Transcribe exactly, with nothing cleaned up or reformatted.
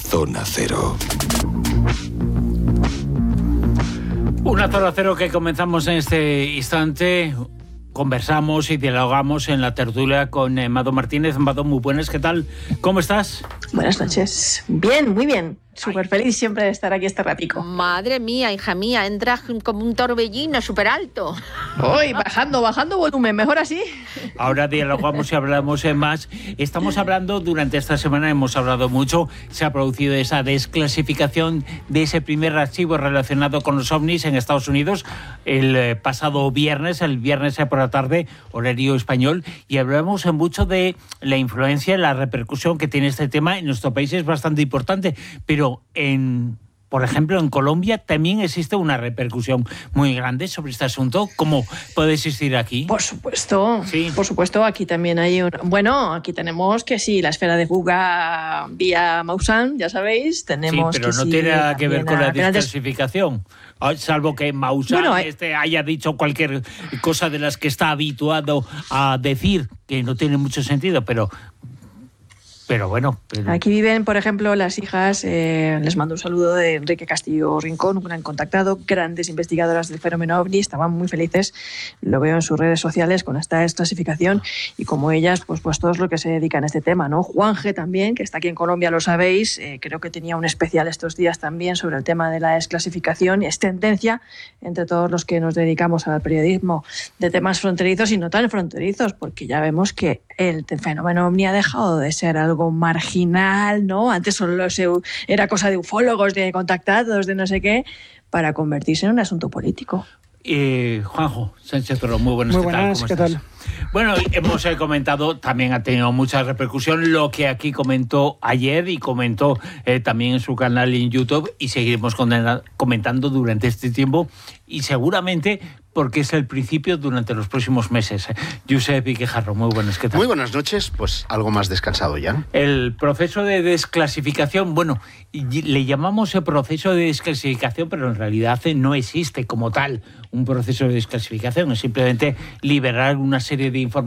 Zona Cero. Una Zona Cero que comenzamos en este instante. Conversamos y dialogamos en la tertulia con eh, Mado Martínez. Mado, muy buenas, ¿qué tal? ¿Cómo estás? Buenas noches. Bien, muy bien. Súper feliz siempre de estar aquí este ratico. Madre mía, hija mía, entras como un torbellino súper alto. Uy, bajando, bajando volumen, mejor así. Ahora dialogamos y hablamos más. Estamos hablando, durante esta semana hemos hablado mucho, se ha producido esa desclasificación de ese primer archivo relacionado con los ovnis en Estados Unidos el eh, pasado viernes, el viernes por la tarde, horario español, y hablamos mucho de la influencia, la repercusión que tiene este tema en nuestro país. Es bastante importante, pero en, por ejemplo, en Colombia también existe una repercusión muy grande sobre este asunto. ¿Cómo puede existir aquí? Por supuesto, sí. Por supuesto, aquí también hay un... Bueno, aquí tenemos que sí, la esfera de fuga vía Maussan, ya sabéis, tenemos sí, pero que no sí, tiene nada que ver con la apenas... desclasificación. Salvo que Maussan bueno, hay... este haya dicho cualquier cosa de las que está habituado a decir, que no tiene mucho sentido, pero... Pero bueno... Pero... Aquí viven, por ejemplo, las hijas, eh, les mando un saludo de Enrique Castillo Rincón, un gran contactado, grandes investigadoras del fenómeno ovni, estaban muy felices, lo veo en sus redes sociales con esta desclasificación, y como ellas, pues, pues todos los que se dedican a este tema, ¿no? Juanje también, que está aquí en Colombia, lo sabéis, eh, creo que tenía un especial estos días también sobre el tema de la desclasificación, es tendencia entre todos los que nos dedicamos al periodismo de temas fronterizos y no tan fronterizos, porque ya vemos que el fenómeno ovni ha dejado de ser algo marginal, ¿no? Antes solo se, era cosa de ufólogos, de contactados, de no sé qué, para convertirse en un asunto político. Eh, Juanjo Sánchez Toro, muy buenas, muy ¿qué buenas, tal? ¿qué ¿Cómo tal? estás? Bueno, hemos eh, comentado, también ha tenido mucha repercusión lo que aquí comentó ayer y comentó eh, también en su canal en YouTube, y seguiremos comentando durante este tiempo, y seguramente porque es el principio durante los próximos meses. Josep Iquejarro, muy buenas, ¿qué tal? Muy buenas noches, pues algo más descansado ya. El proceso de desclasificación, bueno, le llamamos el proceso de desclasificación, pero en realidad no existe como tal un proceso de desclasificación, es simplemente liberar una serie de informaciones